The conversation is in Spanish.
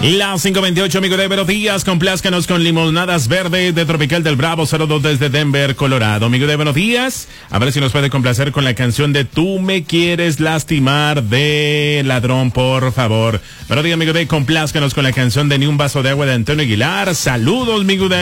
Las 5:28, amigo de buenos días, complázcanos con limonadas verdes de Tropical del Bravo 02 desde Denver, Colorado. Amigo de buenos días, a ver si nos puede complacer con la canción de Tú me quieres lastimar de Ladrón, por favor. Buenos días, amigo de, complázcanos con la canción de Ni un vaso de agua de Antonio Aguilar. Saludos, amigo de.